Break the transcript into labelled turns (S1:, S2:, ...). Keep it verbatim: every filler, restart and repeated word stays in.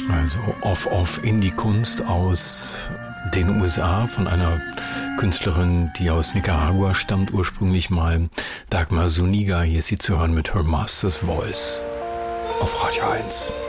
S1: Also Off-Off Indie-Kunst aus den U S A von einer Künstlerin, die aus Nicaragua stammt, ursprünglich mal Dagmar Zuniga. Hier ist sie zu hören mit Her Master's Voice auf Radio eins.